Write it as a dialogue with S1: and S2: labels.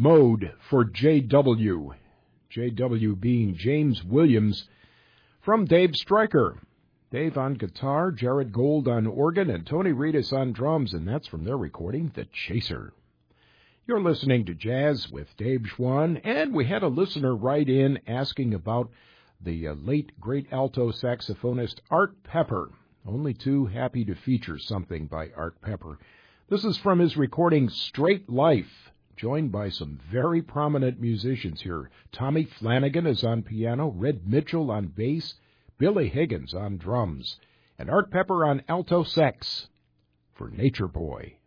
S1: Mode for JW. JW being James Williams from Dave Stryker. Dave on guitar, Jared Gold on organ, and Tony Reedus on drums, and that's from their recording, The Chaser. You're listening to Jazz with Dave Schwann, and we had a listener write in asking about the late great alto saxophonist Art Pepper. Only too happy to feature something by Art Pepper. This is from his recording Straight Life, joined by some very prominent musicians here. Tommy Flanagan is on piano, Red Mitchell on bass, Billy Higgins on drums, and Art Pepper on alto sax for Nature Boy.